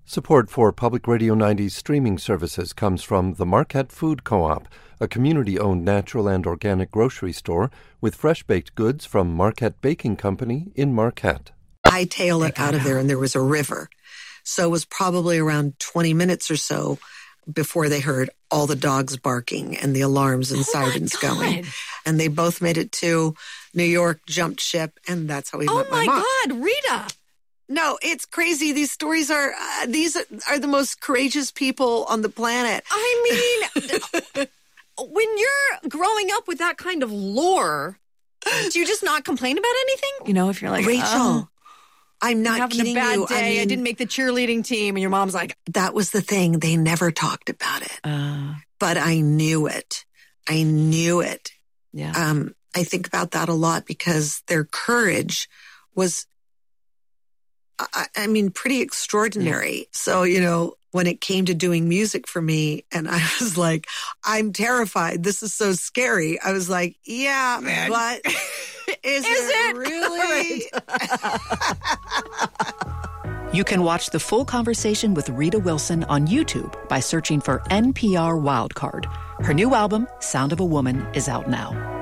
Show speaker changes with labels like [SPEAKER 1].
[SPEAKER 1] Support for Public Radio 90's streaming services comes from the Marquette Food Co-op, a community-owned natural and organic grocery store with fresh-baked goods from Marquette Baking Company in Marquette.
[SPEAKER 2] I tailed it out of there, and there was a river. So it was probably around 20 minutes or so before they heard all the dogs barking and the alarms and sirens going. And they both made it to New York, jumped ship, and that's how we met my mom.
[SPEAKER 3] Oh, my God, Rita!
[SPEAKER 2] No, it's crazy. These stories are, these are the most courageous people on the planet.
[SPEAKER 3] I mean, when you're growing up with that kind of lore, do you just not complain about anything? You know, if you're like,
[SPEAKER 2] Rachel, I'm not
[SPEAKER 3] kidding you.
[SPEAKER 2] having a bad
[SPEAKER 3] day. I didn't make the cheerleading team. And your mom's like,
[SPEAKER 2] that was the thing. They never talked about it. But I knew it. I knew it.
[SPEAKER 3] Yeah.
[SPEAKER 2] I think about that a lot because their courage was, I mean, pretty extraordinary. So, you know, when it came to doing music for me, and I was like, I'm terrified. This is so scary. I was like, yeah, man. But is it really?
[SPEAKER 4] You can watch the full conversation with Rita Wilson on YouTube by searching for NPR Wildcard. Her new album, Sound of a Woman, is out now.